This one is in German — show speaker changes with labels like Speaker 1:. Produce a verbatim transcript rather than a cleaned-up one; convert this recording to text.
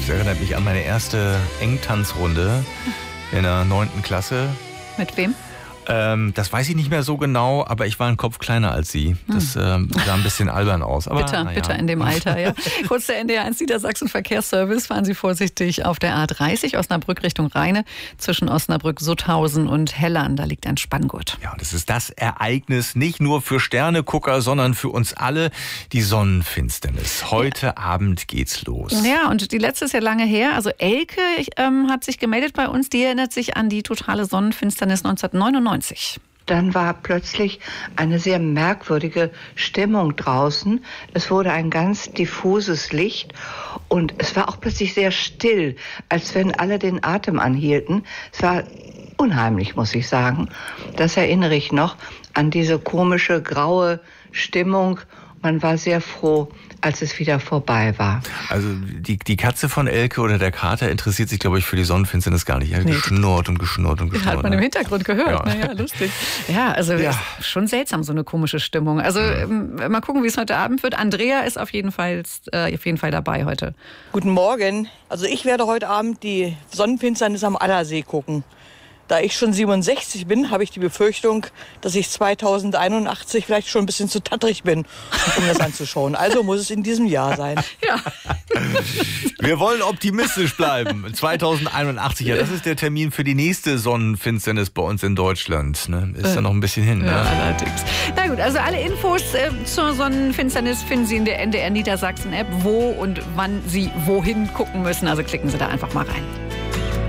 Speaker 1: Das erinnert mich an meine erste Engtanzrunde in der neunten Klasse.
Speaker 2: Mit wem?
Speaker 1: Ähm, das weiß ich nicht mehr so genau, aber ich war einen Kopf kleiner als sie. Das ähm, sah ein bisschen albern aus. Aber,
Speaker 2: bitter,
Speaker 1: ja.
Speaker 2: bitter in dem Alter, ja. Kurz der N D R eins Niedersachsen Verkehrsservice. Fahren Sie vorsichtig auf der A dreißig Osnabrück Richtung Rheine zwischen Osnabrück, Sutthausen und Hellern. Da liegt ein Spanngurt.
Speaker 1: Ja, das ist das Ereignis nicht nur für Sternegucker, sondern für uns alle, die Sonnenfinsternis. Heute ja. Abend geht's los.
Speaker 2: Ja, und die letzte ist ja lange her. Also Elke ähm, hat sich gemeldet bei uns. Die erinnert sich an die totale Sonnenfinsternis neunzehnhundertneunundneunzig.
Speaker 3: Dann war plötzlich eine sehr merkwürdige Stimmung draußen. Es wurde ein ganz diffuses Licht und es war auch plötzlich sehr still, als wenn alle den Atem anhielten. Es war unheimlich, muss ich sagen. Das erinnere ich noch an diese komische graue Stimmung. Man war sehr froh, als es wieder vorbei war.
Speaker 1: Also die, die Katze von Elke oder der Kater interessiert sich, glaube ich, für die Sonnenfinsternis gar nicht. Er hat nee. geschnurrt und geschnurrt und geschnurrt.
Speaker 2: Hat man im Hintergrund gehört. Ja. Naja, lustig. Ja, also ja. Ist schon seltsam, so eine komische Stimmung. Also ja. mal gucken, wie es heute Abend wird. Andrea ist auf jeden Fall, äh, auf jeden Fall dabei heute.
Speaker 4: Guten Morgen. Also ich werde heute Abend die Sonnenfinsternis am Allersee gucken. Da ich schon siebenundsechzig bin, habe ich die Befürchtung, dass ich zweitausendeinundachtzig vielleicht schon ein bisschen zu tattrig bin, um das anzuschauen. Also muss es in diesem Jahr sein.
Speaker 2: Ja.
Speaker 1: Wir wollen optimistisch bleiben. zweitausendeinundachtzig, ja, das ist der Termin für die nächste Sonnenfinsternis bei uns in Deutschland. Ne? Ist da noch ein bisschen hin.
Speaker 2: Ja,
Speaker 1: ne?
Speaker 2: allerdings. Na gut, also alle Infos äh, zur Sonnenfinsternis finden Sie in der N D R Niedersachsen App, wo und wann Sie wohin gucken müssen. Also klicken Sie da einfach mal rein.